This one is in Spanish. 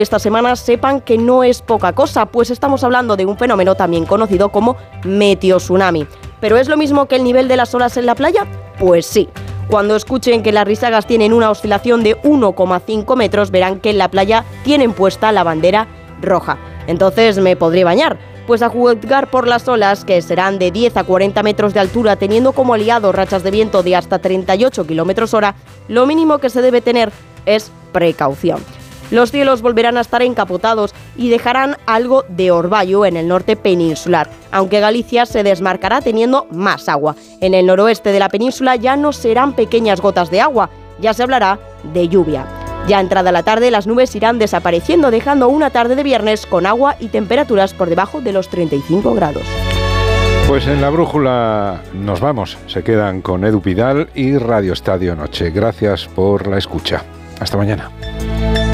esta semana sepan que no es poca cosa, pues estamos hablando de un fenómeno también conocido como meteotsunami. ¿Pero es lo mismo que el nivel de las olas en la playa? Pues sí. Cuando escuchen que las risagas tienen una oscilación de 1,5 metros, verán que en la playa tienen puesta la bandera roja. Entonces me podré bañar. Pues a juzgar por las olas, que serán de 10 a 40 metros de altura, teniendo como aliado rachas de viento de hasta 38 km/h, lo mínimo que se debe tener es precaución. Los cielos volverán a estar encapotados y dejarán algo de orvallo en el norte peninsular, aunque Galicia se desmarcará teniendo más agua. En el noroeste de la península ya no serán pequeñas gotas de agua, ya se hablará de lluvia. Ya entrada la tarde, las nubes irán desapareciendo, dejando una tarde de viernes con agua y temperaturas por debajo de los 35 grados. Pues en la brújula nos vamos. Se quedan con Edu Pidal y Radio Estadio Noche. Gracias por la escucha. Hasta mañana.